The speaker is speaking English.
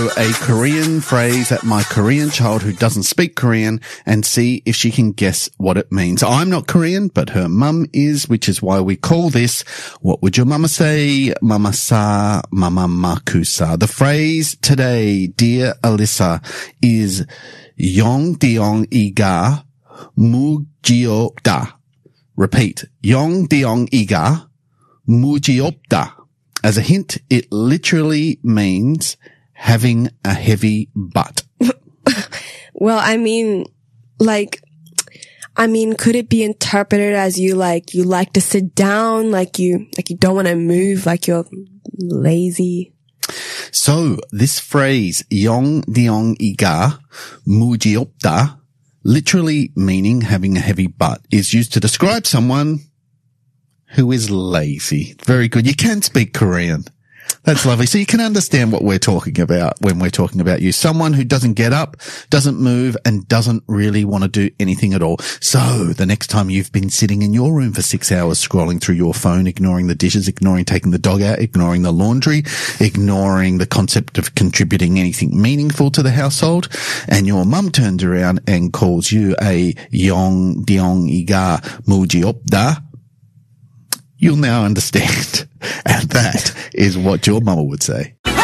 throw a Korean phrase at my Korean child who doesn't speak Korean and see if she can guess what it means. I'm not Korean, but her mum is, which is why we call this, what would your mama say? Mama sa, mama makusa. The phrase today, dear Alyssa, is Yongdeong iga mujiopda. Repeat, Yongdeong iga mujiopda. As a hint, it literally means having a heavy butt. Well, could it be interpreted as you like to sit down, like you don't want to move, like you're lazy? So this phrase, Yongdeong iga mujiopda, literally meaning having a heavy butt, is used to describe someone who is lazy. Very good. You can speak Korean. That's lovely. So you can understand what we're talking about when we're talking about you. Someone who doesn't get up, doesn't move, and doesn't really want to do anything at all. So the next time you've been sitting in your room for 6 hours scrolling through your phone, ignoring the dishes, ignoring taking the dog out, ignoring the laundry, ignoring the concept of contributing anything meaningful to the household, and your mum turns around and calls you a Yongdeong iga mujiopda, you'll now understand. And that is what your mama would say.